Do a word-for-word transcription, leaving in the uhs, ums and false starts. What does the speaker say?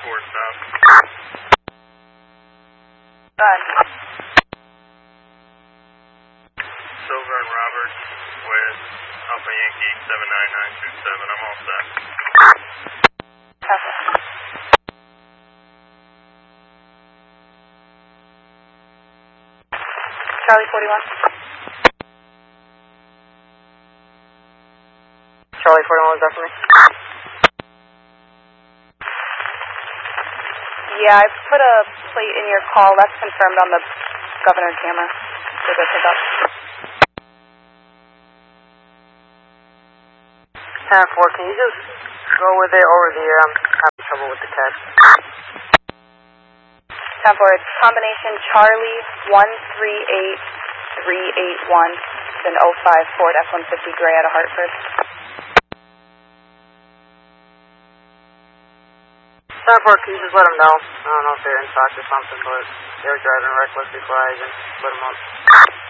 four stop. Done. Silver and Roberts with Alpha Yankee seven nine nine two seven. I'm all set. Copy. Charlie forty-one. Charlie forty-one, was that for me? Yeah, I put a plate in your call. That's confirmed on the governor's camera. So go pick up. ten four, can you just go with it over the air? I'm having trouble with the text. ten four, it's combination Charlie one three eight three eight one. It's an oh five Ford F one fifty gray out of Hartford. ten four, can you just let them know? I don't know if they're in stock or something, but they were driving reckless before I even put them up.